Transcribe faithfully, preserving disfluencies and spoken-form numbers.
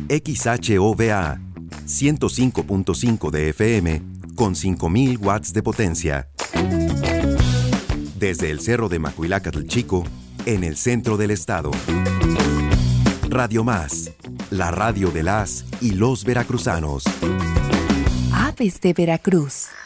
X H O V A, ciento cinco punto cinco de F M, con cinco mil watts de potencia. Desde el Cerro de Macuilacatl Chico, en el centro del estado. Radio Más, la radio de las y los veracruzanos. Aves de Veracruz.